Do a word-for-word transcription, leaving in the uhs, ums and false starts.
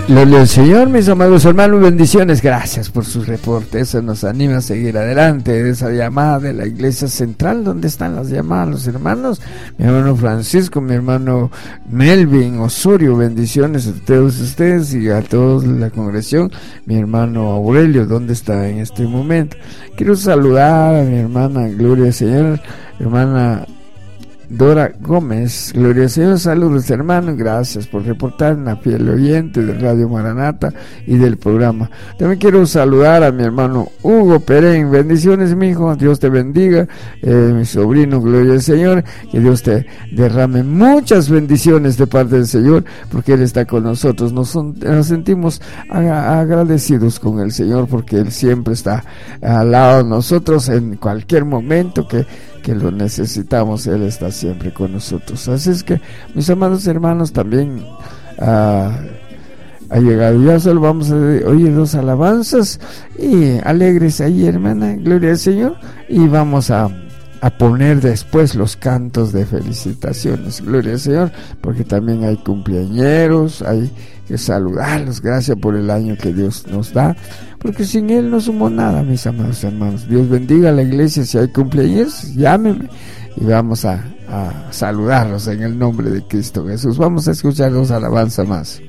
Gloria al Señor, mis amados hermanos, bendiciones, gracias por su reporte, eso nos anima a seguir adelante, de esa llamada de la iglesia central. ¿Dónde están las llamadas, los hermanos? Mi hermano Francisco, mi hermano Melvin Osorio, bendiciones a todos ustedes y a toda la congregación. Mi hermano Aurelio, ¿dónde está en este momento? Quiero saludar a mi hermana, Gloria al Señor, hermana Dora Gómez, Gloria al Señor, saludos hermanos, gracias por reportar, una fiel oyente de Radio Maranata y del programa. También quiero saludar a mi hermano Hugo Perén, bendiciones mi hijo, Dios te bendiga, eh, mi sobrino, Gloria al Señor, que Dios te derrame muchas bendiciones de parte del Señor, porque Él está con nosotros, nos, son, nos sentimos a, agradecidos con el Señor, porque Él siempre está al lado de nosotros en cualquier momento que que lo necesitamos, Él está siempre con nosotros. Así es que, mis amados hermanos, también uh, ha llegado, ya solo vamos a oír dos alabanzas y alegres ahí, hermana, gloria al Señor, y vamos a, a poner después los cantos de felicitaciones, gloria al Señor, porque también hay cumpleañeros, hay que saludarlos, gracias por el año que Dios nos da, porque sin Él no somos nada, mis amados hermanos. Dios bendiga a la iglesia, si hay cumpleaños, llámeme y vamos a, a saludarlos en el nombre de Cristo Jesús. Vamos a escuchar dos alabanzas más.